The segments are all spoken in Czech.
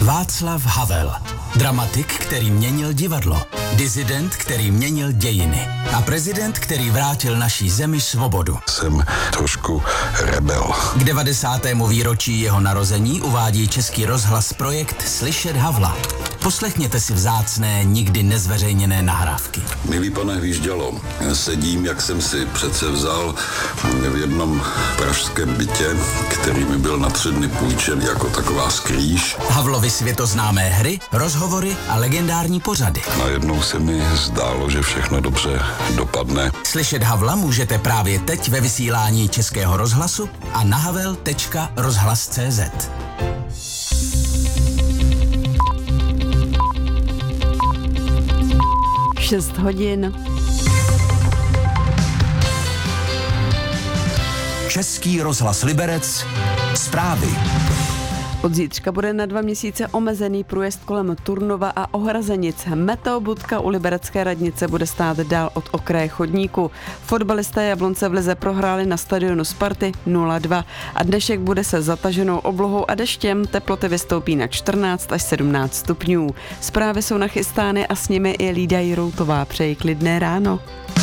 Václav Havel. Dramatik, který měnil divadlo. Disident, který měnil dějiny. A prezident, který vrátil naší zemi svobodu. Jsem trošku rebel. K 90. výročí jeho narození uvádí Český rozhlas projekt Slyšet Havla. Poslechněte si vzácné, nikdy nezveřejněné nahrávky. Milý pane Hvíždělo, sedím, jak jsem si přece vzal v jednom pražském bytě, který mi byl na 3 dny půjčen jako taková skrýž. Havlovy světoznámé hry, rozhovory a legendární pořady. Najednou se mi zdálo, že všechno dobře dopadne. Slyšet Havla můžete právě teď ve vysílání Českého rozhlasu a na havel.rozhlas.cz. 6 hodin. Český rozhlas Liberec. Zprávy. Od zítřka bude na 2 měsíce omezený průjezd kolem Turnova a Ohrazenic. Meteobudka u liberecké radnice bude stát dál od okraje chodníku. Fotbalisté Jablonce v lize prohráli na stadionu Sparty 0-2 a dnešek bude se zataženou oblohou a deštěm. Teploty vystoupí na 14 až 17 stupňů. Zprávy jsou nachystány a s nimi i Lída Jiroutová. Přeji klidné ráno.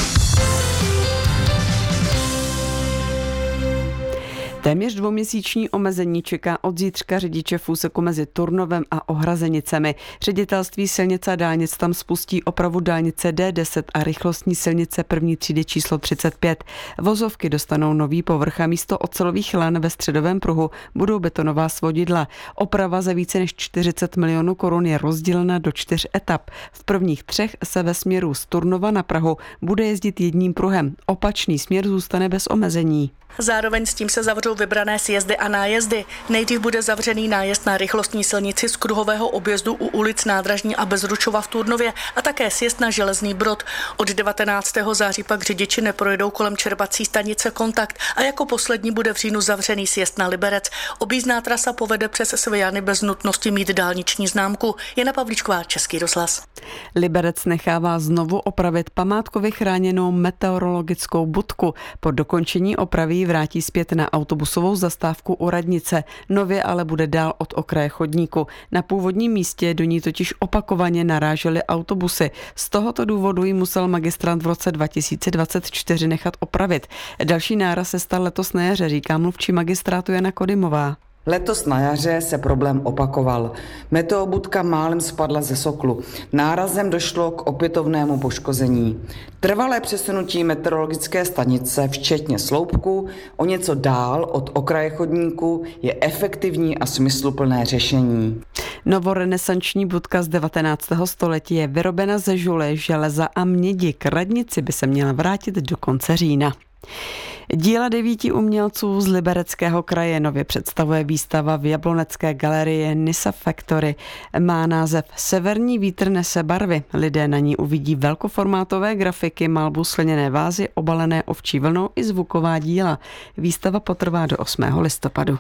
Téměř 2měsíční omezení čeká od zítřka řidiče v úseku mezi Turnovem a Ohrazenicemi. Ředitelství silnic a dálnic tam spustí opravu dálnice D10 a rychlostní silnice první třídy číslo 35. Vozovky dostanou nový povrch a místo ocelových lan ve středovém pruhu budou betonová svodidla. Oprava za více než 40 milionů korun je rozdělena do 4 etap. V prvních 3 se ve směru z Turnova na Prahu bude jezdit jedním pruhem. Opačný směr zůstane bez omezení. Zároveň s tím se zavřou vybrané sjezdy a nájezdy. Nejdřív bude zavřený nájezd na rychlostní silnici z kruhového objezdu u ulic Nádražní a Bezručova v Turnově a také sjezd na Železný Brod. Od 19. září pak řidiči neprojedou kolem čerpací stanice Kontakt a jako poslední bude v říjnu zavřený sjezd na Liberec. Objízdná trasa povede přes Svojany bez nutnosti mít dálniční známku. Jana Pavlíčková, Český rozhlas. Liberec nechává znovu opravit památkově chráněnou meteorologickou budku. Po dokončení opravy vrátí zpět na autobusovou zastávku u radnice. Nově ale bude dál od okraje chodníku. Na původním místě do ní totiž opakovaně narážely autobusy. Z tohoto důvodu ji musel magistrát v roce 2024 nechat opravit. Další náraz se stal letos na jaře, říká mluvčí magistrátu Jana Kodymová. Letos na jaře se problém opakoval. Meteobudka málem spadla ze soklu. Nárazem došlo k opětovnému poškození. Trvalé přesunutí meteorologické stanice, včetně sloupku, o něco dál od okraje chodníku je efektivní a smysluplné řešení. Novorenesanční budka z 19. století je vyrobena ze žuly, železa a mědi. K radnici by se měla vrátit do konce října. Díla 9 umělců z Libereckého kraje nově představuje výstava v jablonecké galerii Nisa Factory. Má název Severní vítr nese barvy. Lidé na ní uvidí velkoformátové grafiky, malbu skleněné vázy, obalené ovčí vlnou i zvuková díla. Výstava potrvá do 8. listopadu.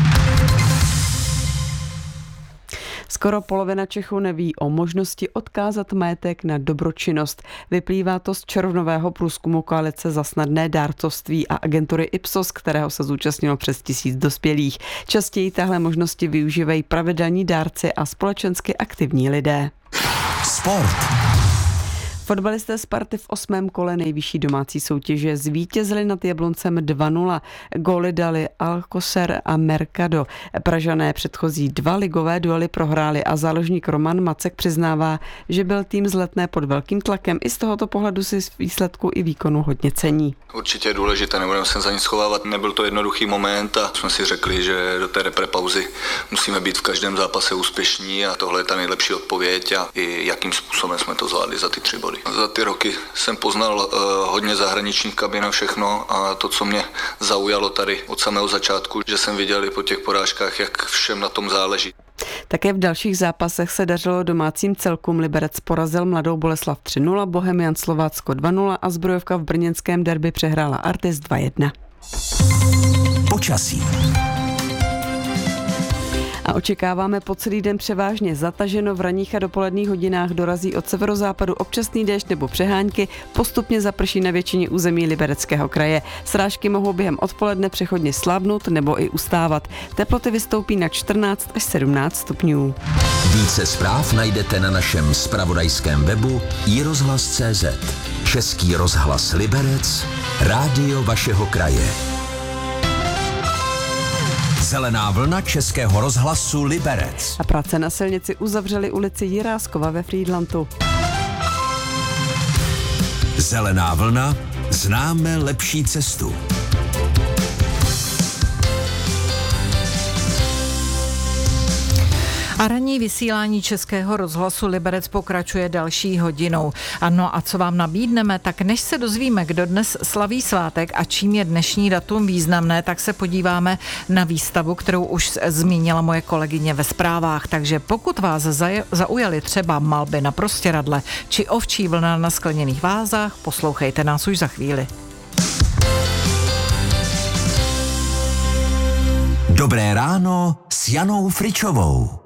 Skoro polovina Čechů neví o možnosti odkázat majetek na dobročinnost. Vyplývá to z červnového průzkumu Koalice za snadné dárcovství a agentury Ipsos, kterého se zúčastnilo přes 1000 dospělých. Častěji téhle možnosti využívají pravidelní dárci a společensky aktivní lidé. Sport. Fotbalisté Sparty v 8. kole nejvyšší domácí soutěže zvítězili nad Jabloncem 2-0. Góly dali Alcocer a Mercado. Pražané předchozí 2 ligové duely prohráli a záložník Roman Macek přiznává, že byl tým z Letné pod velkým tlakem. I z tohoto pohledu si výsledku i výkonu hodně cení. Určitě je důležité, nebudeme se za nic schovávat. Nebyl to jednoduchý moment a jsme si řekli, že do té reprepauzy musíme být v každém zápase úspěšní a tohle je ta nejlepší odpověď a i jakým způsobem jsme to zvládli za ty 3 body. Za ty roky jsem poznal hodně zahraničních kabin a všechno a to, co mě zaujalo tady od samého začátku, že jsem viděl i po těch porážkách, jak všem na tom záleží. Také v dalších zápasech se dařilo domácím celkům. Liberec porazil Mladou Boleslav 3-0, Bohemian Slovácko 2-0 a Zbrojovka v brněnském derby přehrála Artis 2-1. Počasí. A A očekáváme po celý den převážně zataženo, v ranních a dopoledních hodinách dorazí od severozápadu občasný déšť nebo přehánky, postupně zaprší na většině území Libereckého kraje. Srážky mohou během odpoledne přechodně slábnout nebo i ustávat. Teploty vystoupí na 14 až 17 stupňů. Více zpráv najdete na našem zpravodajském webu iRozhlas.cz. Český rozhlas Liberec, rádio vašeho kraje. Zelená vlna Českého rozhlasu Liberec. A práce na silnici uzavřely ulici Jiráskova ve Frýdlantu. Zelená vlna, známe lepší cestu. A ranní vysílání Českého rozhlasu Liberec pokračuje další hodinou. Ano, a co vám nabídneme, tak než se dozvíme, kdo dnes slaví svátek a čím je dnešní datum významné, tak se podíváme na výstavu, kterou už zmínila moje kolegyně ve zprávách. Takže pokud vás zaujaly třeba malby na prostěradle či ovčí vlna na skleněných vázách, poslouchejte nás už za chvíli. Dobré ráno s Janou Fričovou.